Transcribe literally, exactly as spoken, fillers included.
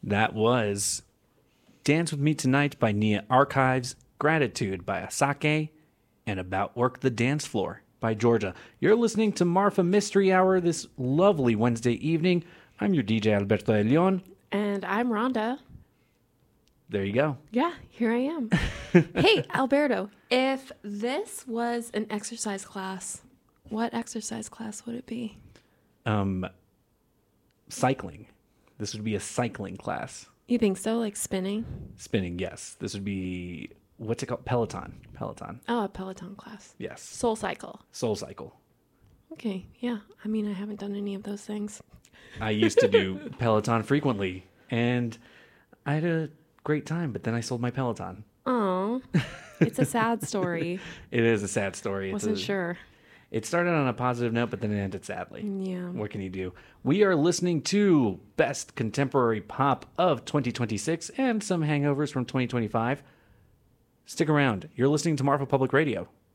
That was Dance With Me Tonight by Nia Archives, Gratitude by Asake, and About Work the Dance Floor by Georgia. You're listening to Marfa Mystery Hour this lovely Wednesday evening. I'm your D J Alberto de Leon. And I'm Rhonda. There you go. Yeah, here I am. Hey, Alberto, if this was an exercise class, what exercise class would it be? Um, cycling. This would be a cycling class. You think so? Like spinning? Spinning, yes. This would be, what's it called? Peloton. Peloton. Oh, a Peloton class. Yes. Soul Cycle. Soul Cycle. Okay, yeah. I mean, I haven't done any of those things. I used to do Peloton frequently, and I had a great time, but then I sold my Peloton. Oh, it's a sad story. It is a sad story. Wasn't it's a, sure. It started on a positive note, but then it ended sadly. Yeah. What can you do? We are listening to Best Contemporary Pop of twenty twenty-six and some hangovers from twenty twenty-five. Stick around. You're listening to Marfa Public Radio.